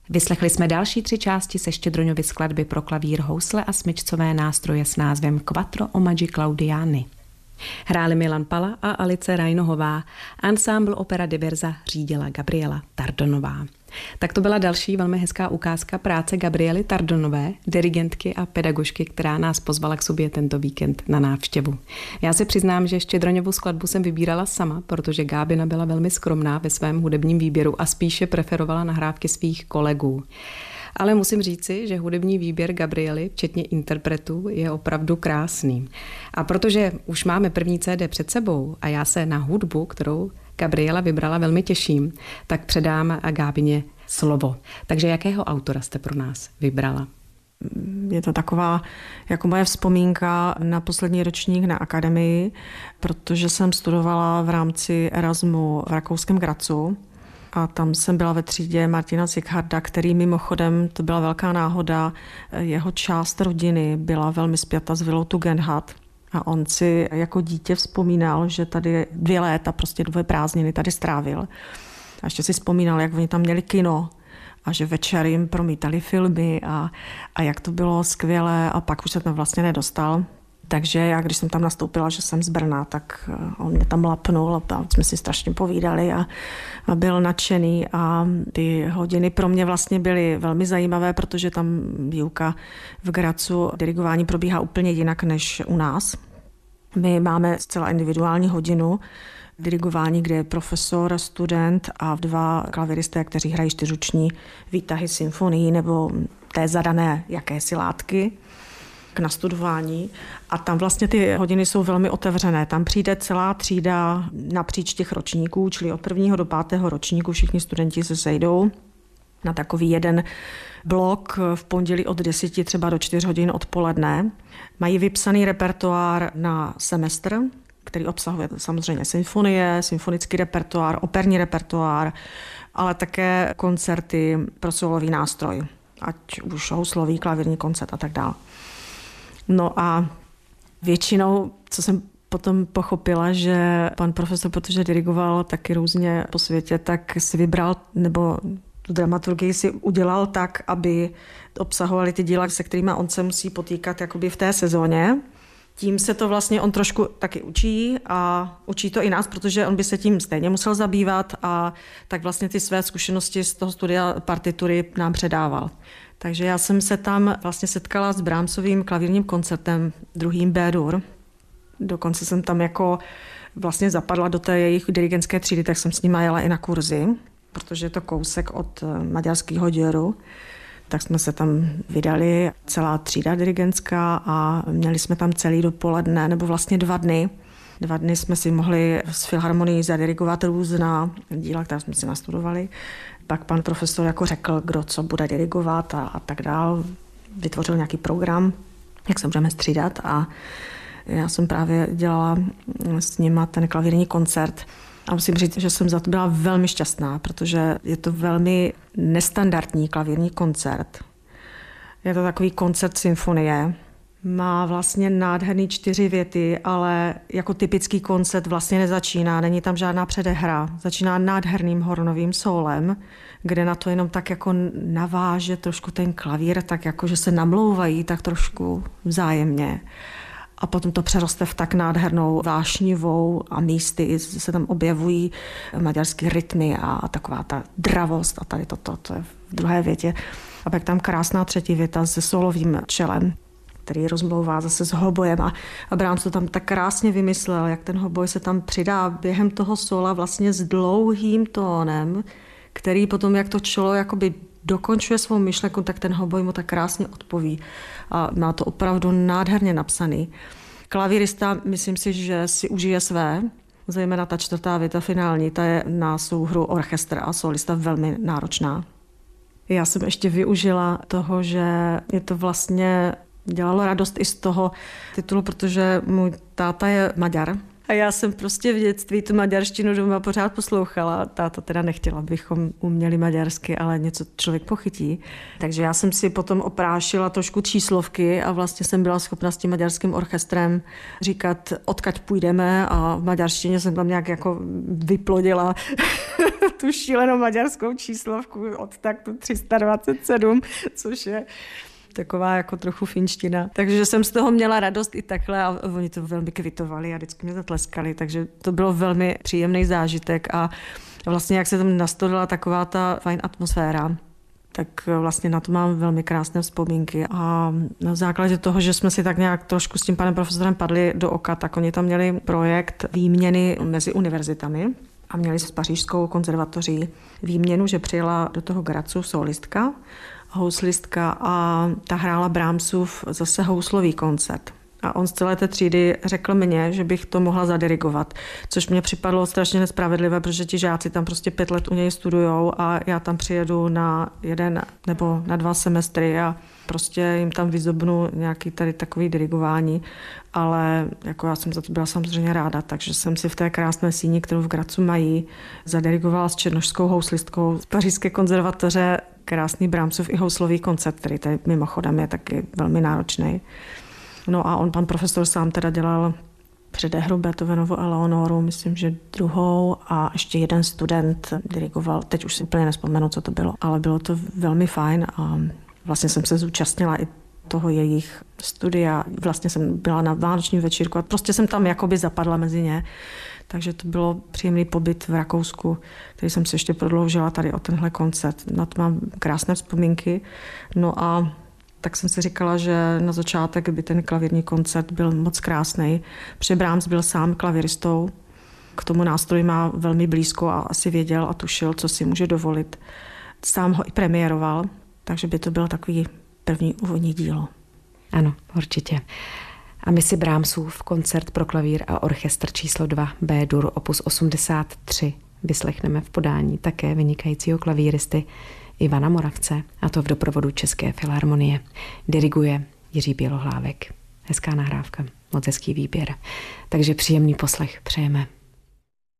Vyslechli jsme další 3 části se Štědroňovy skladby pro klavír, housle a smyčcové nástroje s názvem Quattro omaggi Claudiani. Hráli Milan Pala a Alice Rajnohová. Ensemble Opera Diversa řídila Gabriela Tardonová. Tak to byla další velmi hezká ukázka práce Gabriely Tardonové, dirigentky a pedagožky, která nás pozvala k sobě tento víkend na návštěvu. Já se přiznám, že Štědroňovu skladbu jsem vybírala sama, protože Gábina byla velmi skromná ve svém hudebním výběru a spíše preferovala nahrávky svých kolegů. Ale musím říci, že hudební výběr Gabriely, včetně interpretů, je opravdu krásný. A protože už máme první CD před sebou a já se na hudbu, kterou Gabriela vybrala, velmi těším, tak předám Gábině slovo. Takže jakého autora jste pro nás vybrala? Je to taková jako moje vzpomínka na poslední ročník na akademii, protože jsem studovala v rámci Erasmu v rakouském Grazu. A tam jsem byla ve třídě Martina Zickharda, který mimochodem, to byla velká náhoda, jeho část rodiny byla velmi spjata s vilou Tugendhat. A on si jako dítě vzpomínal, že tady 2 léta, prostě 2 prázdniny tady strávil. A ještě si vzpomínal, jak oni tam měli kino a že večer jim promítali filmy a jak to bylo skvělé a pak už se tam vlastně nedostal. Takže já, když jsem tam nastoupila, že jsem z Brna, tak on mě tam lapnul a jsme si strašně povídali a byl nadšený a ty hodiny pro mě vlastně byly velmi zajímavé, protože tam výuka v Grazu, dirigování probíhá úplně jinak než u nás. My máme zcela individuální hodinu dirigování, kde je profesor, student a 2 klaviristé, kteří hrají 4ruční výtahy symfonií nebo té zadané jakési látky k nastudování a tam vlastně ty hodiny jsou velmi otevřené. Tam přijde celá třída napříč těch ročníků, čili od 1. do 5. ročníku všichni studenti se sejdou na takový jeden blok v pondělí od 10 třeba do 4 hodin odpoledne. Mají vypsaný repertoár na semestr, který obsahuje samozřejmě symfonie, symfonický repertoár, operní repertoár, ale také koncerty pro solový nástroj, ať už houslový, klavírní koncert a tak dále. No a většinou, co jsem potom pochopila, že pan profesor, protože dirigoval taky různě po světě, tak si vybral, nebo tu dramaturgii si udělal tak, aby obsahovaly ty díla, se kterými on se musí potýkat jakoby v té sezóně. Tím se to vlastně on trošku taky učí a učí to i nás, protože on by se tím stejně musel zabývat a tak vlastně ty své zkušenosti z toho studia partitury nám předával. Takže já jsem se tam vlastně setkala s Brahmsovým klavírním koncertem 2. B-dur. Dokonce jsem tam jako vlastně zapadla do té jejich dirigentské třídy, tak jsem s nima jela i na kurzy, protože je to kousek od maďarského děru. Tak jsme se tam vydali, celá třída dirigentská a měli jsme tam celý dopoledne, nebo vlastně 2 dny. 2 dny jsme si mohli s filharmonií zadirigovat různá díla, která jsme si nastudovali. Pak pan profesor jako řekl, kdo co bude dirigovat a tak dál. Vytvořil nějaký program, jak se budeme střídat a já jsem právě dělala s nima ten klavírní koncert. A musím říct, že jsem za to byla velmi šťastná, protože je to velmi nestandardní klavírní koncert. Je to takový koncert symfonie. Má vlastně nádherný 4 věty, ale jako typický koncert vlastně nezačíná, není tam žádná předehra. Začíná nádherným hornovým sólem, kde na to jenom tak jako naváže trošku ten klavír, tak jako, že se namlouvají tak trošku vzájemně. A potom to přeroste v tak nádhernou vášnivou a místy se tam objevují maďarské rytmy a taková ta dravost a tady to je v 2. větě. A pak tam krásná 3. věta se solovým čelem, který rozmlouvá zase s hobojem a Brahms to tam tak krásně vymyslel, jak ten hoboj se tam přidá během toho sola vlastně s dlouhým tónem, který potom, jak to čelo jakoby dokončuje svou myšlenku, tak ten hoboj mu tak krásně odpoví. A má to opravdu nádherně napsaný. Klavírista, myslím si, že si užije své, zejména ta 4. věta finální, ta je na souhru orchestr a solista velmi náročná. Já jsem ještě využila toho, že je to vlastně dělalo radost i z toho titulu, protože můj táta je Maďar. A já jsem prostě v dětství tu maďarštinu doma pořád poslouchala. Táta teda nechtěla, abychom uměli maďarsky, ale něco člověk pochytí. Takže já jsem si potom oprášila trošku číslovky a vlastně jsem byla schopna s tím maďarským orchestrem říkat, odkud půjdeme, a v maďarštině jsem tam nějak jako vyplodila tu šílenou maďarskou číslovku od taktu 327, což je taková jako trochu finština. Takže jsem z toho měla radost i takhle a oni to velmi kvitovali a vždycky mě zatleskali, takže to bylo velmi příjemný zážitek a vlastně jak se tam nastolila taková ta fajn atmosféra, tak vlastně na to mám velmi krásné vzpomínky. A na základě toho, že jsme si tak nějak trošku s tím panem profesorem padli do oka, tak oni tam měli projekt výměny mezi univerzitami a měli s Pařížskou konzervatoří výměnu, že přijela do toho Grazu solistka, houslistka a ta hrála Brahmsův zase houslový koncert. A on z celé té třídy řekl mně, že bych to mohla zadirigovat, což mě připadlo strašně nespravedlivé, protože ti žáci tam prostě 5 let u něj studujou a já tam přijedu na 1 nebo na 2 semestry a prostě jim tam vyzobnu nějaký tady takový dirigování, ale jako já jsem za to byla samozřejmě ráda, takže jsem si v té krásné síni, kterou v Grazu mají, zadirigovala s černošskou houslistkou z Pařížské konzervatoře krásný Brahmsův i houslový koncert, který tady mimochodem je taky velmi náročný. No a pan profesor sám teda dělal předehru Beethovenovu Eleonoru, myslím, že 2. a ještě jeden student dirigoval, teď už si úplně nespomenu, co to bylo, ale bylo to velmi fajn a vlastně jsem se zúčastnila i toho jejich studia. Vlastně jsem byla na vánočním večírku a prostě jsem tam jakoby zapadla mezi ně. Takže to bylo příjemný pobyt v Rakousku, který jsem se ještě prodloužila tady o tenhle koncert. Na to mám krásné vzpomínky. No a tak jsem si říkala, že na začátek by ten klavírní koncert byl moc krásný. Protože Brahms byl sám klaviristou, k tomu nástroji má velmi blízko a asi věděl a tušil, co si může dovolit. Sám ho i premiéroval, takže by to byl takový první úvodní dílo. Ano, určitě. A my si Brahmsův koncert pro klavír a orchestr číslo 2 B-dur opus 83 vyslechneme v podání také vynikajícího klavíristy Ivana Moravce, a to v doprovodu České filharmonie. Diriguje Jiří Bělohlávek. Hezká nahrávka, moc hezký výběr. Takže příjemný poslech přejeme.